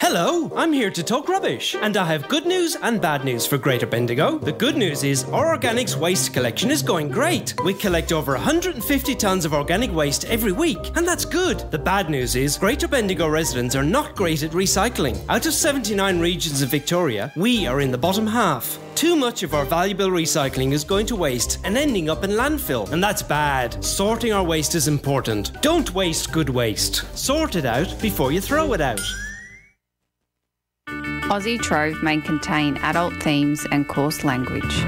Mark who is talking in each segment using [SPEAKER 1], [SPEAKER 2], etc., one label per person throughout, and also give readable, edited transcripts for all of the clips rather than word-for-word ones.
[SPEAKER 1] Hello, I'm here to talk rubbish, and I have good news and bad news for Greater Bendigo. The good news is our organics waste collection is going great. We collect over 150 tonnes of organic waste every week, and that's good. The bad news is Greater Bendigo residents are not great at recycling. Out of 79 regions of Victoria, we are in the bottom half. Too much of our valuable recycling is going to waste and ending up in landfill, and that's bad. Sorting our waste is important. Don't waste good waste. Sort it out before you throw it out.
[SPEAKER 2] Aussie Trove may contain adult themes and coarse language.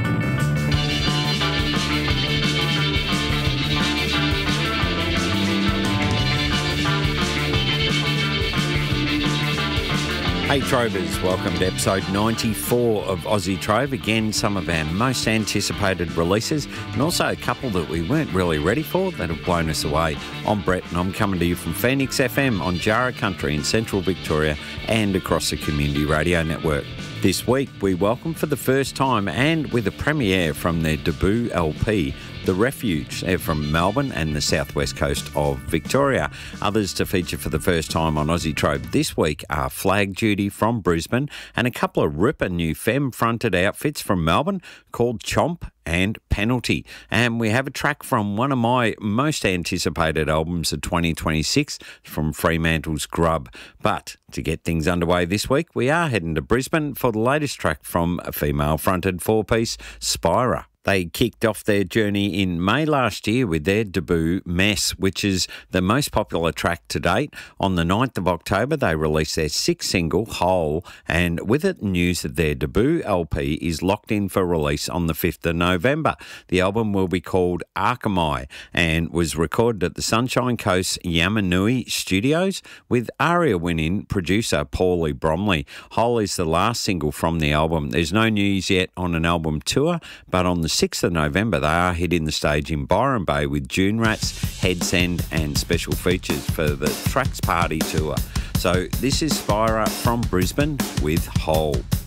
[SPEAKER 3] Hey Trovers, welcome to episode 94 of Aussie Trove. Again, some of our most anticipated releases and also a couple that we weren't really ready for that have blown us away. I'm Brett and I'm coming to you from Phoenix FM on Jarrah Country in central Victoria and across the Community Radio Network. This week we welcome for the first time and with a premiere from their debut LP, The Refuge. They're from Melbourne and the southwest coast of Victoria. Others to feature for the first time on Aussie Trove this week are Flag Duty from Brisbane and a couple of ripper new femme-fronted outfits from Melbourne called Chomp and Penalty. And we have a track from one of my most anticipated albums of 2026 from Fremantle's Grub. But to get things underway this week, we are heading to Brisbane for the latest track from a female-fronted four-piece, Spira. They kicked off their journey in May last year with their debut, Mess, which is the most popular track to date. On the 9th of October, they released their sixth single, Whole, and with it, news that their debut LP is locked in for release on the 5th of November. The album will be called Arkamai and was recorded at the Sunshine Coast Yamanui Studios with ARIA-winning producer Paulie Bromley. Whole is the last single from the album. There's no news yet on an album tour, but on the 6th of November, they are hitting the stage in Byron Bay with Dune Rats, Headsend and special features for the Tracks Party Tour. So this is Spira from Brisbane with Whole.